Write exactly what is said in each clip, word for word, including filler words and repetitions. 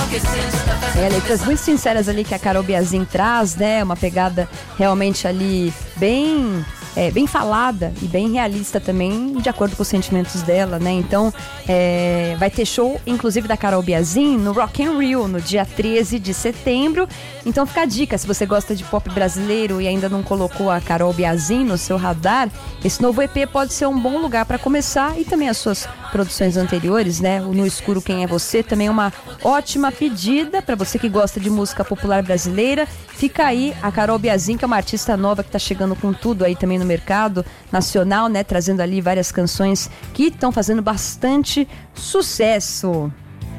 É, letras muito sinceras ali que a Carol Biazin traz, né? Uma pegada realmente ali bem... É, bem falada e bem realista também, de acordo com os sentimentos dela, né? Então, é, vai ter show, inclusive, da Carol Biazin no Rock in Rio, no dia treze de setembro. Então, fica a dica, se você gosta de pop brasileiro e ainda não colocou a Carol Biazin no seu radar, esse novo E P pode ser um bom lugar para começar, e também as suas produções anteriores, né? O No Escuro Quem É Você também é uma ótima pedida para você que gosta de música popular brasileira. Fica aí a Carol Biazin, que é uma artista nova que está chegando com tudo aí também no mercado nacional, né? Trazendo ali várias canções que estão fazendo bastante sucesso.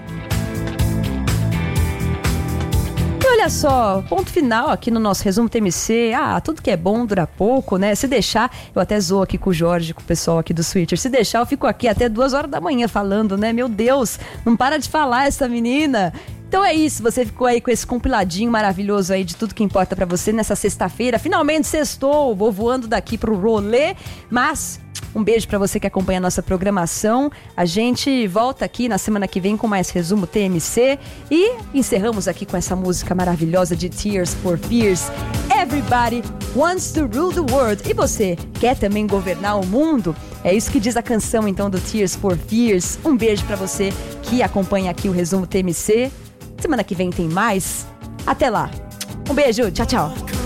E olha só, ponto final aqui no nosso resumo T M C. Ah, tudo que é bom dura pouco, né? Se deixar, eu até zoo aqui com o Jorge, com o pessoal aqui do Switcher. Se deixar, eu fico aqui até duas horas da manhã falando, né? Meu Deus, não para de falar essa menina. Então é isso, você ficou aí com esse compiladinho maravilhoso aí de tudo que importa pra você nessa sexta-feira. Finalmente sextou, vou voando daqui pro rolê, mas um beijo pra você que acompanha a nossa programação. A gente volta aqui na semana que vem com mais resumo T M C e encerramos aqui com essa música maravilhosa de Tears for Fears. Everybody wants to rule the world. E você, quer também governar o mundo? É isso que diz a canção então do Tears for Fears. Um beijo pra você que acompanha aqui o resumo T M C. Semana que vem tem mais. Até lá. Um beijo. Tchau, tchau.